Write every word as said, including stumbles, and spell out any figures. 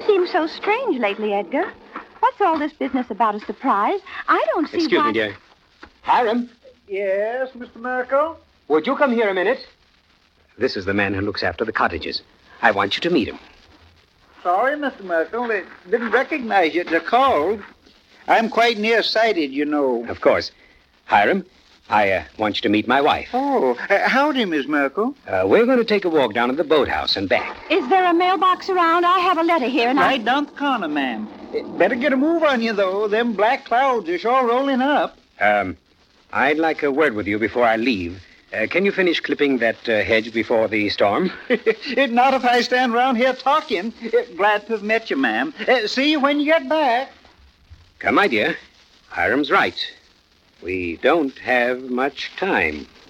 seem so strange lately, Edgar. What's all this business about a surprise? I don't see Excuse why... me, dear. Hiram? Yes, Mister Merkel? Would you come here a minute? This is the man who looks after the cottages. I want you to meet him. Sorry, Mister Merkel. They didn't recognize you. They're called. I'm quite nearsighted, you know. Of course. Hiram, I uh, want you to meet my wife. Oh, uh, howdy, Miss Merkel. Uh, we're going to take a walk down to the boathouse and back. Is there a mailbox around? I have a letter here, and Right I... down the corner, ma'am. Uh, Better get a move on you, though. Them black clouds are sure rolling up. Um, I'd like a word with you before I leave. Uh, can you finish clipping that uh, hedge before the storm? Not if I stand around here talking. Uh, Glad to have met you, ma'am. Uh, see you when you get back. Come, my dear. Hiram's right. We don't have much time.